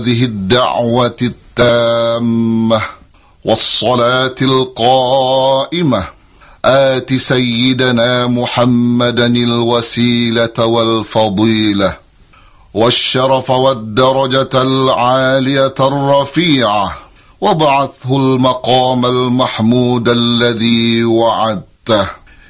هذه الدعوة التامة والصلاة القائمة آت سيدنا محمدا الوسيلة والفضيلة والشرف والدرجة العالية الرفيعة وابعثه المقام المحمود الذي وعدته.